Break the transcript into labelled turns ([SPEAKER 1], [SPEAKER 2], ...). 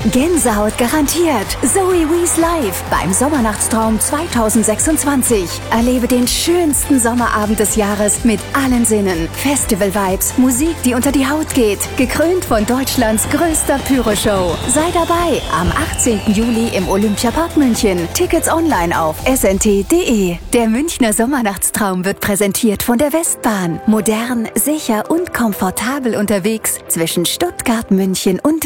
[SPEAKER 1] Gänsehaut garantiert. Zoe Wees live beim Sommernachtstraum 2026. Erlebe den schönsten Sommerabend des Jahres mit allen Sinnen. Festival-Vibes, Musik, die unter die Haut geht. Gekrönt von Deutschlands größter Pyro-Show. Sei dabei am 18. Juli im Olympiapark München. Tickets online auf snt.de. Der Münchner Sommernachtstraum wird präsentiert von der Westbahn. Modern, sicher und komfortabel unterwegs zwischen Stuttgart, München und